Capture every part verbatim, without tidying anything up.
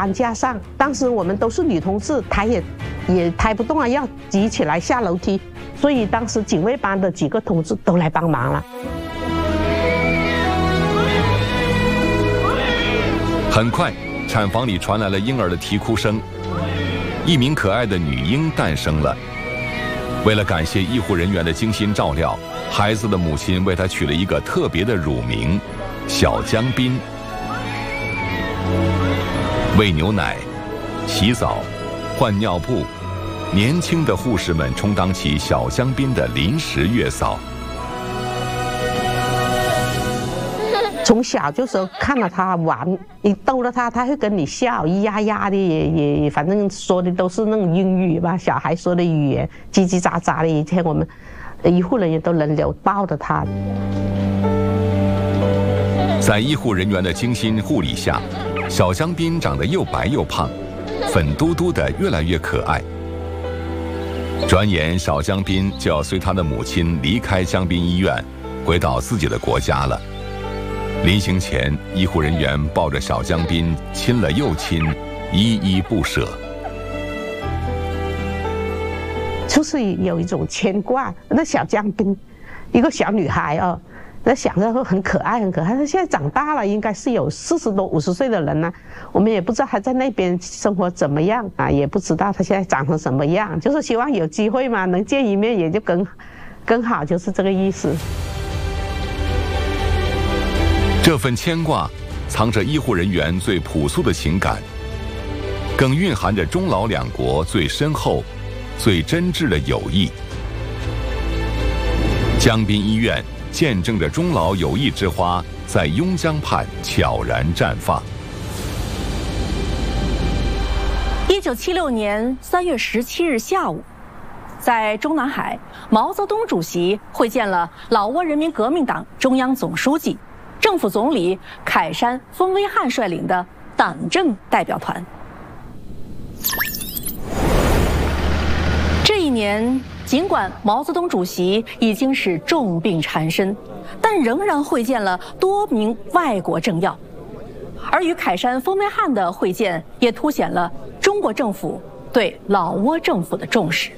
担架上，当时我们都是女同志，抬也也抬不动啊，要举起来下楼梯，所以当时警卫班的几个同志都来帮忙了。 很快，产房里传来了婴儿的啼哭声，一名可爱的女婴诞生了。为了感谢医护人员的精心照料，孩子的母亲为她取了一个特别的乳名——小江滨。喂牛奶、洗澡、换尿布，年轻的护士们充当起小江滨的临时月嫂。 从小就是看了他玩，你逗了他，他会跟你笑，咿呀呀的，也也反正说的都是那种英语吧，小孩说的语言，叽叽喳喳的。以前我们医护人员都轮流抱着他。 在医护人员的精心护理下，小江滨长得又白又胖，粉嘟嘟的，越来越可爱。转眼，小江滨就要随他的母亲离开江滨医院，回到自己的国家了。临行前，医护人员抱着小江滨亲了又亲，依依不舍。 就是有一种牵挂。那小江滨，一个小女孩哦，那想着很可爱，很可爱。她现在长大了，应该是有四十多、五十岁的人了。我们也不知道她在那边生活怎么样啊，也不知道她现在长成什么样。就是希望有机会嘛，能见一面也就更更好，就是这个意思。 这份牵挂，藏着医护人员最朴素的情感，更蕴含着中老两国最深厚、最真挚的友谊。江滨医院见证着中老友谊之花在邕江畔悄然绽放。 一九七六年三月十七日下午，在中南海，毛泽东主席会见了老挝人民革命党中央总书记、政府总理凯山、丰威汉率领的党政代表团。这一年，尽管毛泽东主席已经是重病缠身，但仍然会见了多名外国政要，而与凯山、丰威汉的会见也凸显了中国政府对老挝政府的重视。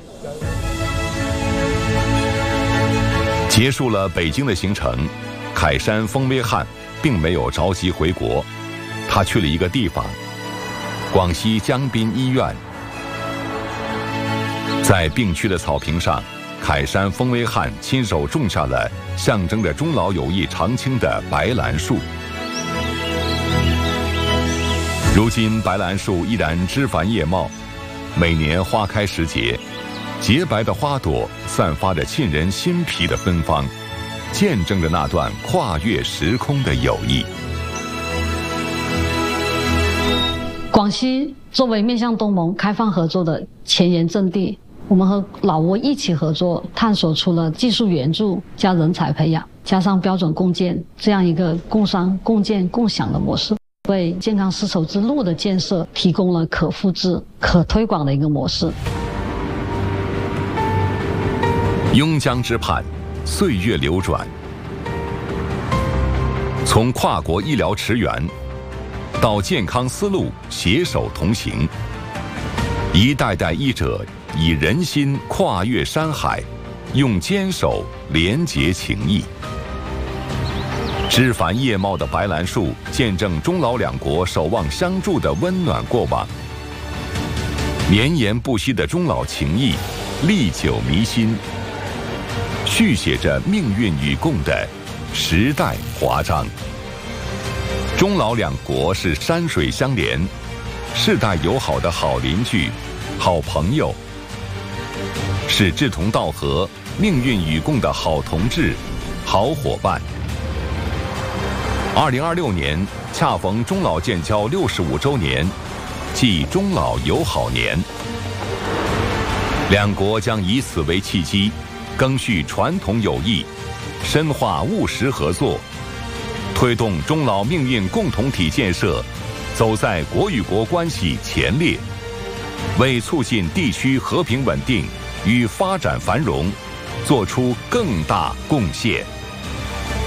结束了北京的行程，凯山、丰威汉并没有着急回国，他去了一个地方——广西江滨医院。在病区的草坪上，凯山、丰威汉亲手种下了象征着中老友谊长青的白兰树。如今，白兰树依然枝繁叶茂，每年花开时节，洁白的花朵散发着沁人心脾的芬芳，见证着那段跨越时空的友谊。 广西作为面向东盟开放合作的前沿阵地，我们和老挝一起合作，探索出了技术援助加人才培养加上标准共建这样一个共商共建共享的模式，为健康丝绸之路的建设提供了可复制可推广的一个模式。 邕江之畔，岁月流转，从跨国医疗驰援到健康思路携手同行，一代代医者以人心跨越山海，用坚守连结情谊。枝繁叶茂的白兰树见证中老两国守望相助的温暖过往，绵延不息的中老情谊历久弥新，续写着命运与共的时代华章。中老两国是山水相连，世代友好的好邻居、好朋友，是志同道合、命运与共的好同志、好伙伴。二零二六年恰逢中老建交六十五周年，即中老友好年，两国将以此为契机，赓续传统友谊，深化务实合作，推动中老命运共同体建设走在国与国关系前列，为促进地区和平稳定与发展繁荣做出更大贡献。